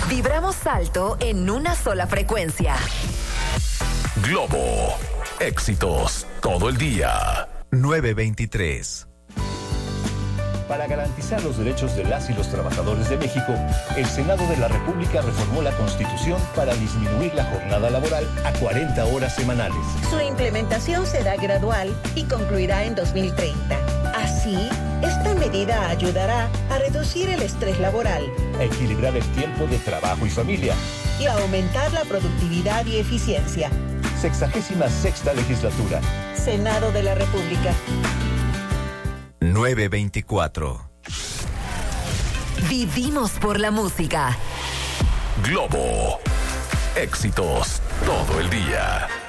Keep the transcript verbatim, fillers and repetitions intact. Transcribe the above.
Vibramos alto en una sola frecuencia. Globo. Éxitos todo el día. nueve veintitrés. Para garantizar los derechos de las y los trabajadores de México, el Senado de la República reformó la Constitución para disminuir la jornada laboral a cuarenta horas semanales. Su implementación será gradual y concluirá en dos mil treinta. Así, esta medida ayudará a reducir el estrés laboral, a equilibrar el tiempo de trabajo y familia y a aumentar la productividad y eficiencia. Sexagésima sexta legislatura. Senado de la República. nueve veinticuatro. Vivimos por la música. Globo. Éxitos todo el día.